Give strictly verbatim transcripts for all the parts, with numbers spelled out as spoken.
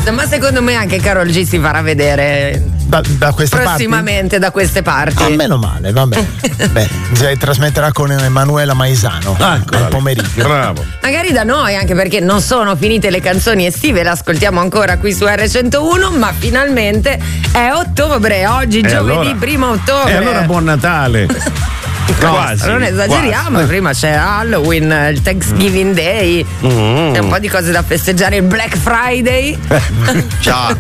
Ma secondo me anche Karol G si farà vedere da, da queste prossimamente parti? da queste parti. Ah, meno male, va bene. Beh, si trasmetterà con Emanuela Maisano al pomeriggio. Bravo. Magari da noi, anche perché non sono finite le canzoni estive, le ascoltiamo ancora qui su erre centouno, ma finalmente è ottobre, oggi E giovedì allora? primo ottobre. E allora buon Natale. No, Quasi, non esageriamo, quasi. prima c'è Halloween, il Thanksgiving Day, Mm. c'è un po' di cose da festeggiare, il Black Friday. Ciao.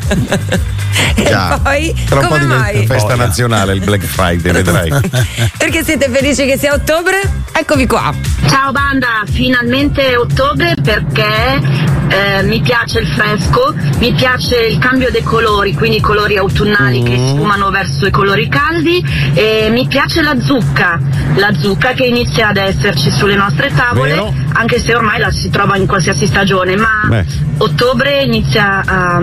E poi Tra un po' come diventa mai? festa nazionale il Black Friday, vedrai. Perché siete felici che sia ottobre? Eccovi qua. Ciao banda, finalmente è ottobre perché eh, mi piace il fresco, mi piace il cambio dei colori, quindi i colori autunnali che sfumano verso i colori caldi, e mi piace la zucca, la zucca che inizia ad esserci sulle nostre tavole, Vero? anche se ormai la si trova in qualsiasi stagione, ma Beh. ottobre inizia a,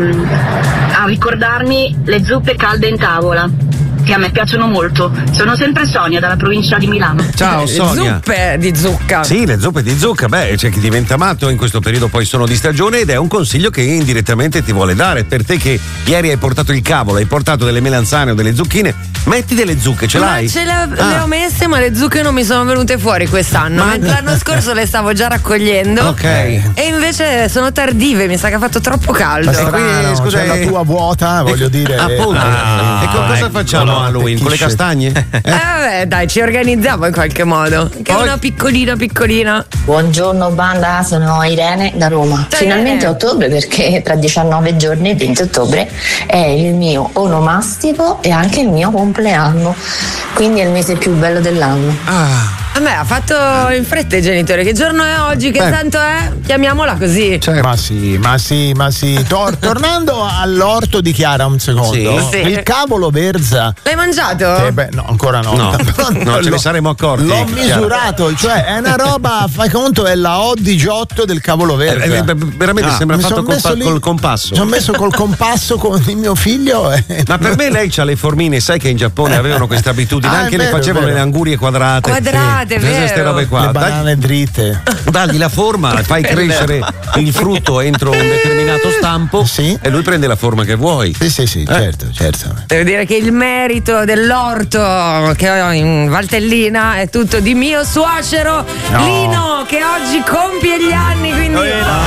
a ricordarmi le zuppe calde in tavola, che a me piacciono molto. Sono sempre Sonia dalla provincia di Milano. Ciao Sonia. Zuppe di zucca. Sì, le zuppe di zucca, beh, c'è chi diventa matto, in questo periodo poi sono di stagione, ed è un consiglio che indirettamente ti vuole dare. Per te che ieri hai portato il cavolo, hai portato delle melanzane o delle zucchine, metti delle zucche, ce l'hai? Ma ce le, Ah. le ho messe, ma le zucche non mi sono venute fuori quest'anno. Ma- Mentre l'anno scorso le stavo già raccogliendo. Ok. E invece sono tardive, mi sa che ha fatto troppo caldo. Ma strano, scusa, c'è la eh, tua vuota, voglio dire. Appunto. Ah, e con cosa ecco, facciamo no, Halloween? Con le attechisce. castagne? Eh vabbè, dai, ci organizziamo in qualche modo. Che è Poi- una piccolina piccolina. Buongiorno banda, sono Irene da Roma. Ciao, Finalmente Irene. ottobre, perché tra diciannove giorni, il venti ottobre, è il mio onomastico e anche il mio compleanno. Quindi è il mese più bello dell'anno. Ah. A me ha fatto in fretta i genitori. Che giorno è oggi? Che Eh. santo è? Chiamiamola così. Ma sì, ma sì, ma sì. Tor- tornando all'orto di Chiara un secondo. Sì. Sì. Il cavolo verza. L'hai mangiato? Eh beh, no, ancora no. No, Però no, ce ne l'ho- saremmo accorti. L'ho Chiara. misurato, cioè è una roba, fai conto, è la O diciotto del cavolo verza. Eh, eh, veramente sembra mi fatto son col, messo pa- lì- col compasso. Mi sono messo col compasso con il mio figlio. E... Ma per me lei c'ha le formine, sai che in Giappone avevano questa abitudine, Ah, è anche vero, le è facevano vero. le angurie quadrate. Quadrate, Sì. vero. Queste robe qua. le Dai- banane dritte. dagli la forma, fai crescere il frutto entro un determinato stampo, Sì. e lui prende la forma che vuoi. Sì, sì, sì, certo, certo. Devo dire che il merito dell'orto che ho in Valtellina è tutto di mio suocero No. Lino, che oggi compie gli anni, quindi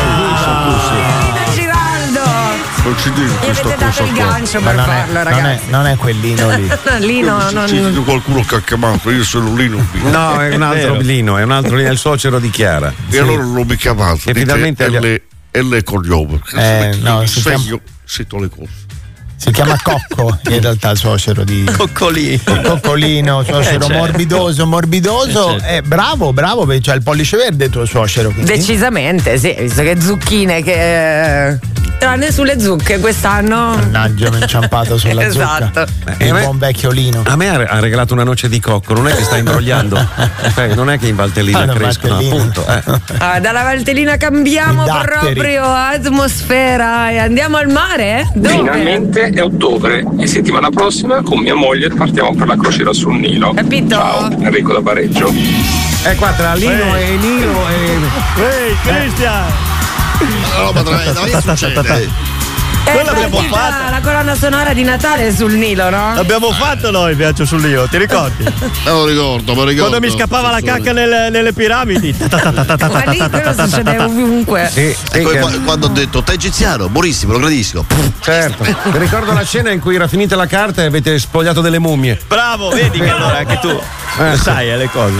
Lino Giraldo. Non ci dico Gli questa avete dato cosa il qua. gancio Ma per non è, farlo, non, è, ragazzi. non è quellino lì. Lino Io non... sentito qualcuno che ha chiamato, io sono Lino. No, è un altro Lino, è un altro Lino, è il suocero di Chiara. E allora non mi chiamato. Che finalmente è agli- le, è le cognome. Eh, no, si Sveglio, chiama- sento le cose. Si chiama Cocco, in realtà il suocero di Coccolino. Coccolino, suocero Eh, certo. morbidoso, morbidoso. Eh, certo. Eh, bravo, bravo, perché c'ha il pollice verde tuo suocero. quindi. Decisamente, sì, visto che zucchine che... Tranne sulle zucche quest'anno. Mannaggia, mi è inciampato sulla Esatto. zucca. Eh, Il beh, buon vecchio Lino. A me ha ha regalato una noce di cocco, non è che sta imbrogliando. Eh, non è che in Valtellina Ah, no, crescono, Valtellina. appunto. eh. Ah, dalla Valtellina cambiamo I datteri. proprio atmosfera e andiamo al mare? Dove? Finalmente è ottobre e settimana prossima con mia moglie partiamo per la crociera sul Nilo. Capito? Ciao, Enrico da Pareggio. Eh, qua tra Lino e Nilo e. Ehi, Cristian! No, ma tra che succede? È Quella l'abbiamo partita fatta. la colonna sonora di Natale sul Nilo, no? L'abbiamo fatto noi il viaggio sul Nilo, ti ricordi? Me lo ricordo, me lo ricordo. Quando mi scappava la cacca nelle, nelle piramidi. Ma lì quello succede ovunque. Sì, sì, Ecco, che- qua- quando ho detto te egiziano, buonissimo, lo gradisco. certo. Mi ricordo la scena in cui era finita la carta e avete spogliato delle mummie. Bravo, vedi che allora anche tu Eh, sai eh, le cose.